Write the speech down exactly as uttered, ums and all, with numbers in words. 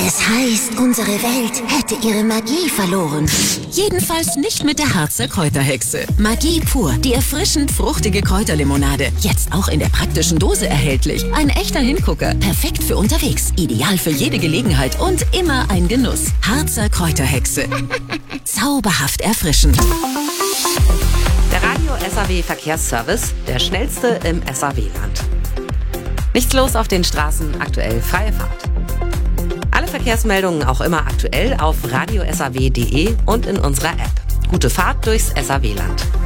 Es heißt, unsere Welt hätte ihre Magie verloren. Jedenfalls nicht mit der Harzer Kräuterhexe. Magie pur, die erfrischend fruchtige Kräuterlimonade. Jetzt auch in der praktischen Dose erhältlich. Ein echter Hingucker. Perfekt für unterwegs. Ideal für jede Gelegenheit und immer ein Genuss. Harzer Kräuterhexe. Zauberhaft erfrischend. Der Radio S A W Verkehrsservice, der schnellste im S A W-Land. Nichts los auf den Straßen, aktuell freie Fahrt. Alle Verkehrsmeldungen auch immer aktuell auf radio s a w punkt d e und in unserer App. Gute Fahrt durchs S A W-Land.